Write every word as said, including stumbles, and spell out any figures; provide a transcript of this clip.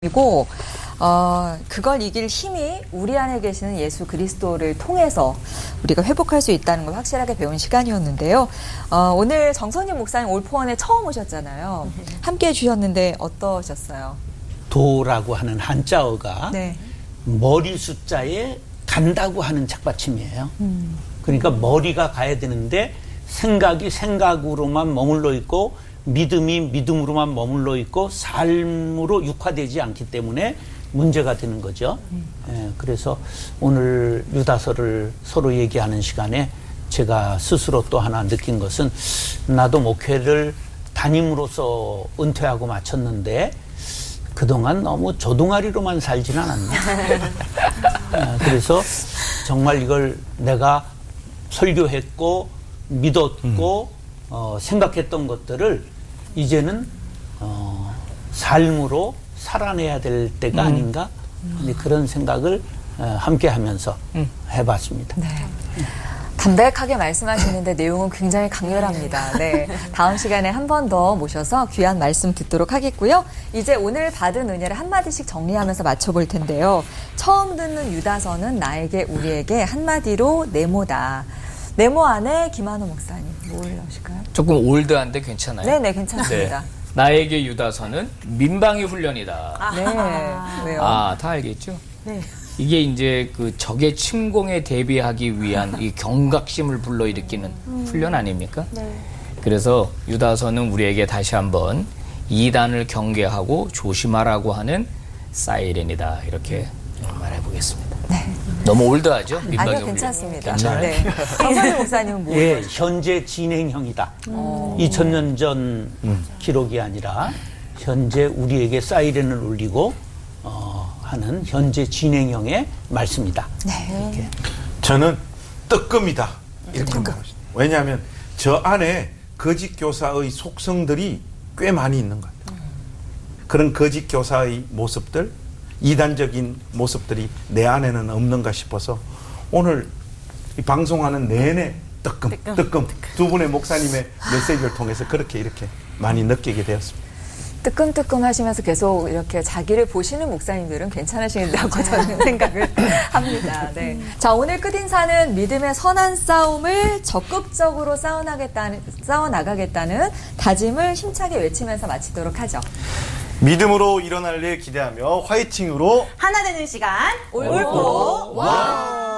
이고 어, 그걸 이길 힘이 우리 안에 계시는 예수 그리스도를 통해서 우리가 회복할 수 있다는 걸 확실하게 배운 시간이었는데요. 어, 오늘 정선희 목사님 올포원에 처음 오셨잖아요. 함께해 주셨는데 어떠셨어요? 도라고 하는 한자어가 네. 머리 숫자에 간다고 하는 책받침이에요. 음. 그러니까 머리가 가야 되는데 생각이 생각으로만 머물러 있고 믿음이 믿음으로만 머물러 있고 삶으로 육화되지 않기 때문에 문제가 되는 거죠. 음. 예, 그래서 오늘 유다서를 서로 얘기하는 시간에 제가 스스로 또 하나 느낀 것은 나도 목회를 담임으로서 은퇴하고 마쳤는데 그동안 너무 조동아리로만 살진 않았나. 예, 그래서 정말 이걸 내가 설교했고 믿었고 음. 어, 생각했던 것들을 이제는 어, 삶으로 살아내야 될 때가 음. 아닌가 음. 그런 생각을 어, 함께 하면서 음. 해봤습니다. 네. 담백하게 말씀하시는데 내용은 굉장히 강렬합니다. 네. 다음 시간에 한 번 더 모셔서 귀한 말씀 듣도록 하겠고요. 이제 오늘 받은 은혜를 한마디씩 정리하면서 맞춰볼 텐데요. 처음 듣는 유다서는 나에게 우리에게 한마디로 네모다. 네모 안에 김한호 목사님 뭘 넣으실까요? 조금 올드한데 괜찮아요? 네네 괜찮습니다. 네. 나에게 유다서는 민방위 훈련이다. 아, 네. 왜요? 아, 다 알겠죠? 네. 이게 이제 그 적의 침공에 대비하기 위한 이 경각심을 불러일으키는 음. 훈련 아닙니까? 네. 그래서 유다서는 우리에게 다시 한번 이단을 경계하고 조심하라고 하는 사이렌이다. 이렇게 말해보겠습니다. 네. 너무 올드하죠? 민방위 아니요, 괜찮습니다. 괜찮아요? 네. 정선희 목사님은 뭐? 예, 현재 진행형이다. 음. 이천 년 전 음. 기록이 아니라 현재 우리에게 사이렌을 울리고 어, 하는 현재 진행형의 말씀이다. 네. 이렇게. 저는 뜨끔이다. 이렇게 말합니다. 왜냐하면 저 안에 거짓 교사의 속성들이 꽤 많이 있는 것 같아요. 음. 그런 거짓 교사의 모습들, 이단적인 모습들이 내 안에는 없는가 싶어서 오늘 이 방송하는 내내 뜨끔, 뜨끔, 뜨끔 두 분의 목사님의 메시지를 통해서 그렇게 이렇게 많이 느끼게 되었습니다. 뜨끔뜨끔 하시면서 계속 이렇게 자기를 보시는 목사님들은 괜찮으시다고 저는 생각을 합니다. 네. 자, 오늘 끝인사는 믿음의 선한 싸움을 적극적으로 싸워나가겠다는, 싸워나가겠다는 다짐을 힘차게 외치면서 마치도록 하죠. 믿음으로 일어날 일 기대하며 화이팅으로 하나 되는 시간 올포 원.